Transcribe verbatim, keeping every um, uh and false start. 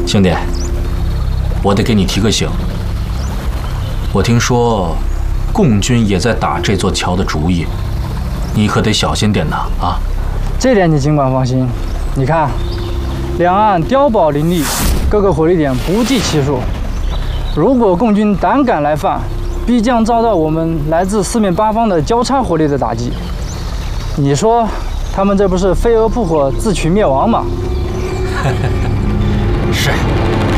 兄弟，我得给你提个醒。我听说共军也在打这座桥的主意，你可得小心点呐！啊， 这点你尽管放心。你看，两岸碉堡林立，各个火力点不计其数。如果共军胆敢来犯，必将遭到我们来自四面八方的交叉火力的打击。你说，他们这不是飞蛾扑火、自取灭亡吗？ 是。